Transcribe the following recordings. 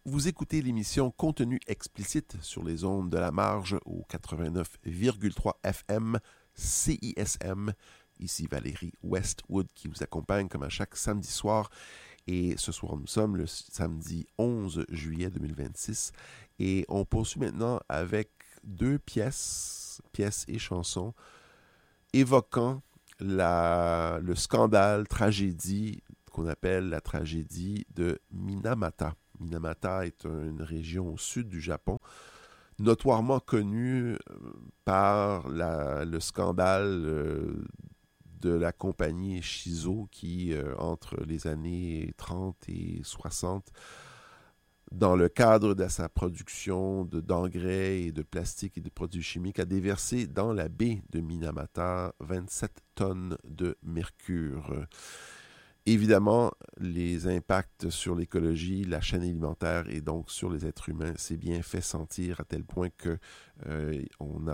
Vous écoutez l'émission Contenu explicite sur les ondes de la marge au 89,3 FM CISM. Ici Valérie Westwood qui vous accompagne comme à chaque samedi soir. Et ce soir, nous sommes le samedi 11 juillet 2026. Et on poursuit maintenant avec deux pièces et chansons, évoquant le scandale, tragédie qu'on appelle la tragédie de Minamata. Minamata est une région au sud du Japon, notoirement connue par le scandale de la compagnie Shizo qui, entre les années 30 et 60, dans le cadre de sa production d'engrais et de plastique et de produits chimiques, a déversé dans la baie de Minamata 27 tonnes de mercure. Évidemment, les impacts sur l'écologie, la chaîne alimentaire et donc sur les êtres humains s'est bien fait sentir à tel point que on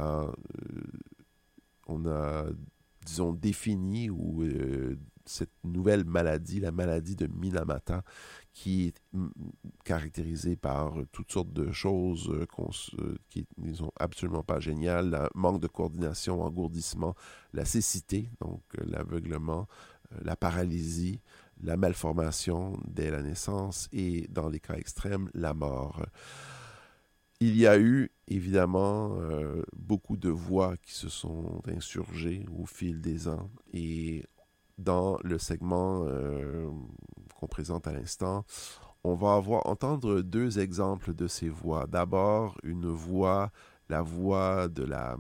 a, disons, défini cette nouvelle maladie, la maladie de Minamata, qui est caractérisée par toutes sortes de choses qui ne sont absolument pas géniales, le manque de coordination, engourdissement, la cécité, donc l'aveuglement, la paralysie, la malformation dès la naissance et, dans les cas extrêmes, la mort. Il y a eu, évidemment, beaucoup de voix qui se sont insurgées au fil des ans et dans le segment qu'on présente à l'instant, on va entendre deux exemples de ces voix. D'abord, la voix de la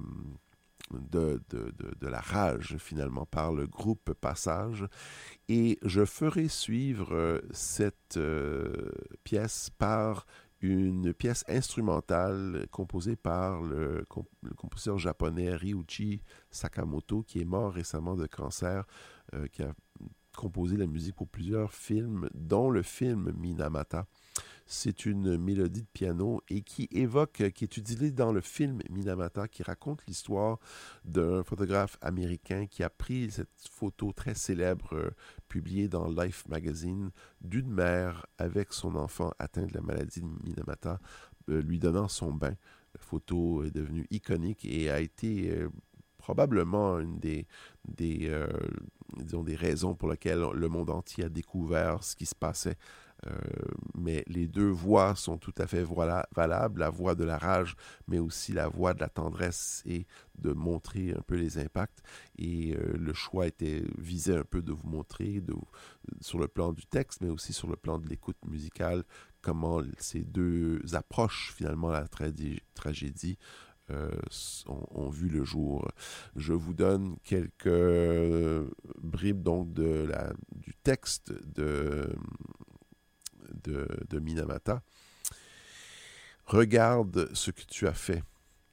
rage, finalement, par le groupe Passage. Et je ferai suivre cette pièce par une pièce instrumentale composée par le compositeur japonais Ryuichi Sakamoto, qui est mort récemment de cancer, qui a composé la musique pour plusieurs films, dont le film Minamata. C'est une mélodie de piano et qui est utilisée dans le film Minamata, qui raconte l'histoire d'un photographe américain qui a pris cette photo très célèbre publiée dans Life Magazine d'une mère avec son enfant atteint de la maladie de Minamata, lui donnant son bain. La photo est devenue iconique et a été probablement une des raisons pour lesquelles le monde entier a découvert ce qui se passait. Mais les deux voix sont tout à fait valables, la voix de la rage, mais aussi la voix de la tendresse et de montrer un peu les impacts. Et le choix visait un peu de vous montrer, sur le plan du texte, mais aussi sur le plan de l'écoute musicale, comment ces deux approches, finalement, à la tragédie, ont vu le jour. Je vous donne quelques bribes donc du texte de Minamata. Regarde ce que tu as fait,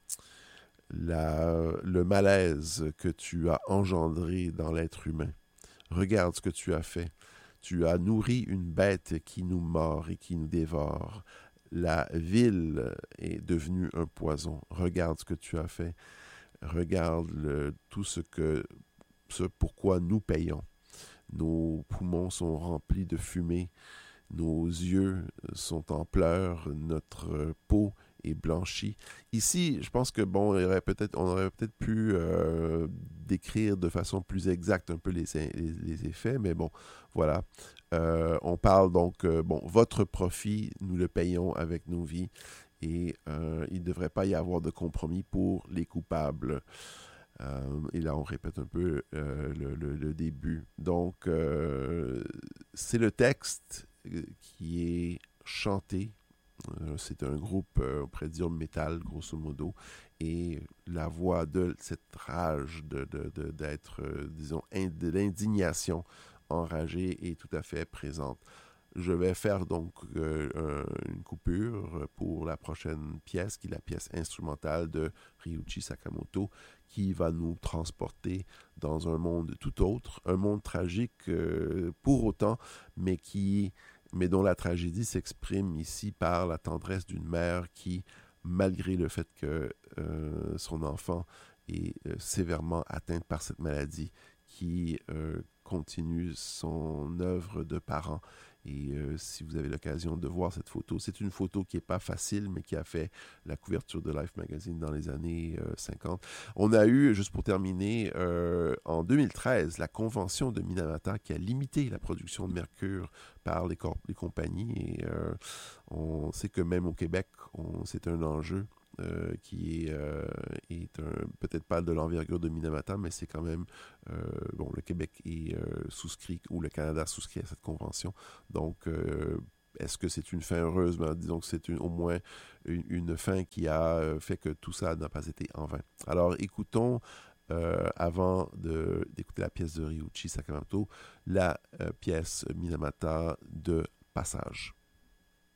le malaise que tu as engendré dans l'être humain. Regarde ce que tu as fait. Tu as nourri une bête qui nous mord et qui nous dévore. La ville est devenue un poison. Regarde ce que tu as fait. Regarde tout ce pourquoi nous payons. Nos poumons sont remplis de fumée. Nos yeux sont en pleurs. Notre peau est blanchie. Ici, je pense que on aurait peut-être pu décrire de façon plus exacte un peu les effets, mais bon, voilà. On parle donc, votre profit, nous le payons avec nos vies et il ne devrait pas y avoir de compromis pour les coupables. Et là, on répète un peu le début. Donc, c'est le texte qui est chanté. C'est un groupe, on pourrait dire métal, grosso modo, et la voix de cette rage d'être, disons, de l'indignation enragée est tout à fait présente. Je vais faire donc une coupure pour la prochaine pièce, qui est la pièce instrumentale de Ryuichi Sakamoto, qui va nous transporter dans un monde tout autre, un monde tragique pour autant, mais dont la tragédie s'exprime ici par la tendresse d'une mère qui, malgré le fait que son enfant est sévèrement atteint par cette maladie, qui continue son œuvre de parent Et si vous avez l'occasion de voir cette photo, c'est une photo qui n'est pas facile, mais qui a fait la couverture de Life Magazine dans les années 50. On a eu, juste pour terminer, en 2013, la convention de Minamata qui a limité la production de mercure par les compagnies. Et on sait que même au Québec, c'est un enjeu. Qui est peut-être pas de l'envergure de Minamata, mais c'est quand même, le Québec est souscrit, ou le Canada souscrit à cette convention. Donc, est-ce que c'est une fin heureuse? Ben, disons que c'est au moins une fin qui a fait que tout ça n'a pas été en vain. Alors, écoutons, avant d'écouter la pièce de Ryuichi Sakamoto, la pièce Minamata de Passage.